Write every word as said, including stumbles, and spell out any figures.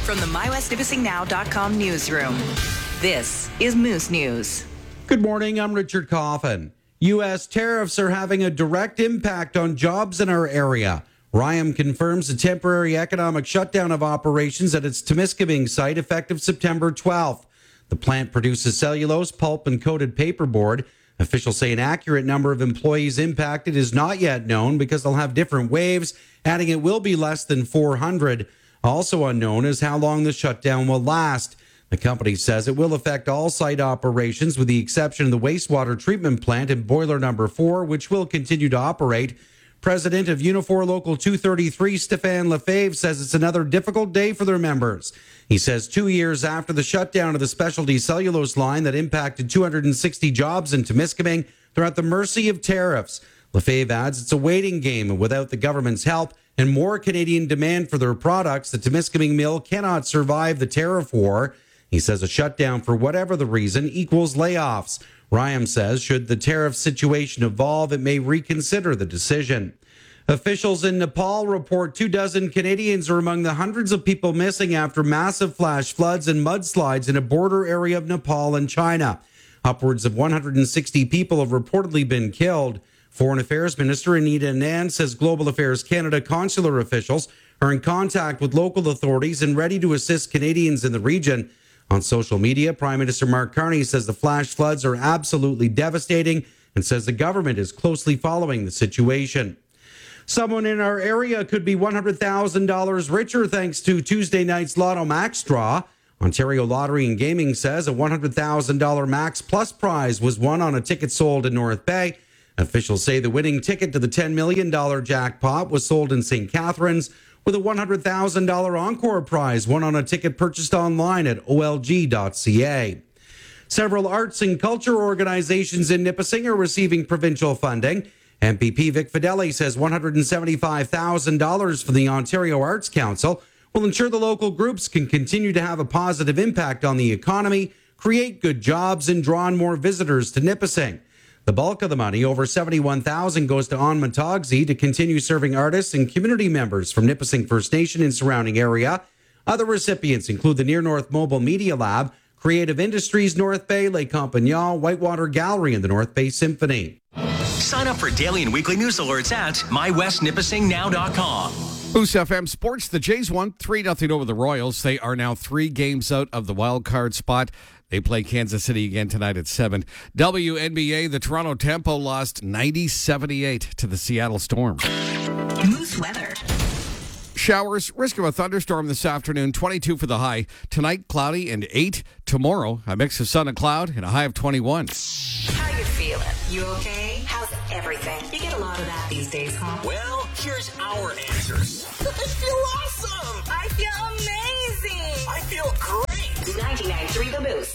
From the my west nipissing now dot com newsroom, this is Moose News. Good morning, I'm Richard Coffin. U S tariffs are having a direct impact on jobs in our area. RYAM confirms a temporary economic shutdown of operations at its Temiskaming site effective September twelfth. The plant produces cellulose, pulp, and coated paperboard. Officials say an accurate number of employees impacted is not yet known because they'll have different waves, adding it will be less than four hundred. Also unknown is how long the shutdown will last. The company says it will affect all site operations with the exception of the wastewater treatment plant and boiler number four, which will continue to operate. President of Unifor Local two thirty-three, Stéphane Lefebvre, says it's another difficult day for their members. He says two years after the shutdown of the specialty cellulose line that impacted two hundred sixty jobs in Temiskaming, they're at the mercy of tariffs. Lefebvre adds it's a waiting game, and without the government's help and more Canadian demand for their products, the Temiskaming mill cannot survive the tariff war. He says a shutdown for whatever the reason equals layoffs. RYAM says should the tariff situation evolve, it may reconsider the decision. Officials in Nepal report two dozen Canadians are among the hundreds of people missing after massive flash floods and mudslides in a border area of Nepal and China. Upwards of one hundred sixty people have reportedly been killed. Foreign Affairs Minister Anita Anand says Global Affairs Canada consular officials are in contact with local authorities and ready to assist Canadians in the region. On social media, Prime Minister Mark Carney says the flash floods are absolutely devastating and says the government is closely following the situation. Someone in our area could be one hundred thousand dollars richer thanks to Tuesday night's Lotto Max draw. Ontario Lottery and Gaming says a one hundred thousand dollars Max Plus prize was won on a ticket sold in North Bay. Officials say the winning ticket to the ten million dollars jackpot was sold in Saint Catharines, with a one hundred thousand dollars Encore prize won on a ticket purchased online at O L G dot C A. Several arts and culture organizations in Nipissing are receiving provincial funding. M P P Vic Fideli says one hundred seventy-five thousand dollars for the Ontario Arts Council will ensure the local groups can continue to have a positive impact on the economy, create good jobs, and draw on more visitors to Nipissing. The bulk of the money, over seventy-one thousand dollars, goes to On Matogzi to continue serving artists and community members from Nipissing First Nation and surrounding area. Other recipients include the Near North Mobile Media Lab, Creative Industries North Bay, Lake Compagnon, Whitewater Gallery, and the North Bay Symphony. Sign up for daily and weekly news alerts at my west nipissing now dot com. Moose F M Sports, the Jays won three nothing over the Royals. They are now three games out of the wild card spot. They play Kansas City again tonight at seven. W N B A, the Toronto Tempo lost ninety seventy-eight to the Seattle Storm. Moose weather. Showers, risk of a thunderstorm this afternoon, twenty-two for the high. Tonight, cloudy and eight. Tomorrow, a mix of sun and cloud and a high of twenty-one. How you feeling? You okay? How's everything? You get a lot of that these days, huh? Well, here's our answers. I feel awesome. I feel amazing. I feel great. ninety-nine point three The Moose.